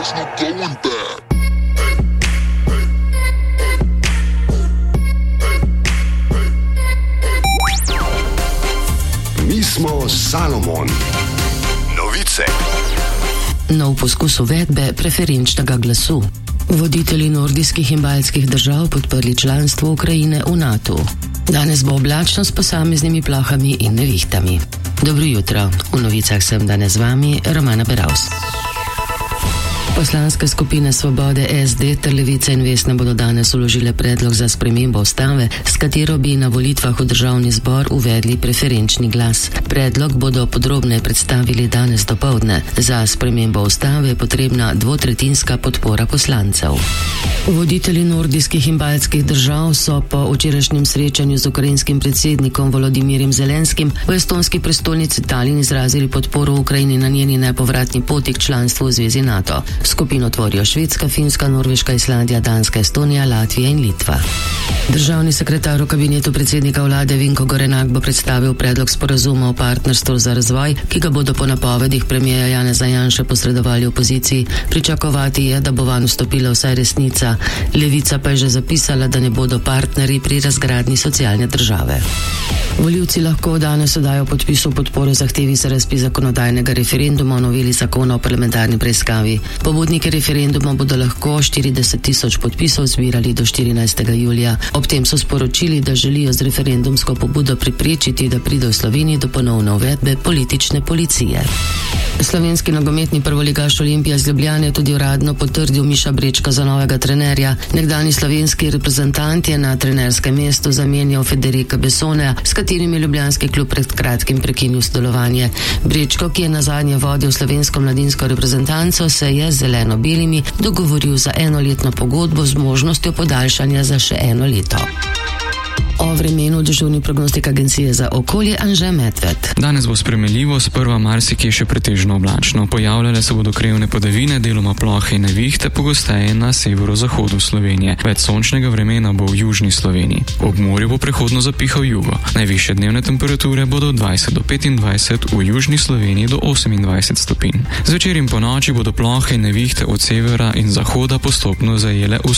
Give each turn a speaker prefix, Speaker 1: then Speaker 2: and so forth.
Speaker 1: there's no going back.
Speaker 2: Mi smo Salomon. Novice.
Speaker 3: Nov poskus uvedbe preferenčnega glasu. Voditelji nordijskih in baltskih držav podprli članstvo Ukrajine v NATO. Danes bo oblačno s posameznimi plohami in nevihtami. Dobro jutro, v novicah sem danes z vami Romana Beravs. Poslanske skupine Svobode, SD ter Levica in Vesna bodo danes vložile predlog za spremembo ustave, s katero bi na volitvah v državni zbor uvedli preferenčni glas. Predlog bodo podrobneje predstavili danes dopoldne. Za spremembo ustave je potrebna dvotretjinska podpora poslancev. Voditelji nordijskih in baltskih držav so po včerajšnjem srečanju z ukrajinskim predsednikom Volodimirjem Zelenskim v estonski prestolnici Tallinn izrazili podporo Ukrajini na njeni nepovratni poti k članstvu v zvezi NATO. Skupino tvorijo Švedska, Finska, Norveška, Islandija, Danska, Estonija, Latvija in Litva. Državni sekretar v kabinetu predsednika vlade Vinko Gorenak bo predstavil predlog sporazuma o partnerstvu za razvoj, ki ga bodo po napovedih premierja Janeza Janše posredovali opoziciji. Pričakovati je, da bo vanj vstopila vsaj resnica. Levica pa je že zapisala, da ne bodo partnerji pri razgradnji socialne države. Volivci lahko danes oddajo podpis v podporo zahtevi za razpis zakonodajnega referenduma o noveli zakona o parlamentarni preiskavi. Pobudniki referenduma bodo lahko 40.000 podpisov zbirali do 14. julija. Ob tem so sporočili, da želijo z referendumsko pobudo preprečiti, da pride v Sloveniji do ponovne uvedbe politične policije. Slovenski nogometni prvoligaš Olimpija iz Ljubljane je tudi uradno potrdil Miša Brečka za novega trenerja. Nekdanji slovenski reprezentant je na trenerskem mestu zamenjal Federica Bessonea, s katerim je ljubljanski klub pred kratkim prekinil sodelovanje. Brečko, ki je nazadnje vodil slovensko mladinsko reprezentanco, se je z zeleno-belimi dogovoril za enoletno pogodbo z možnostjo podaljšanja za še eno leto. O vremenu dežurni prognostik agencije za okolje Anže Medved.
Speaker 4: Danes bo spremenljivo, sprva marsikje še pretežno oblačno. Pojavljale se bodo krevne padavine, deloma plohe in nevihte, pogosteje na severozahodu Slovenije. Več sončnega vremena bo v južni Sloveniji. Ob morju bo prehodno zapihal jugo. Najvišje dnevne temperature bodo od 20 do 25, v južni Sloveniji do 28 stopinj. Zvečer in ponoči bodo plohe in nevihte od severa in zahoda postopno zajele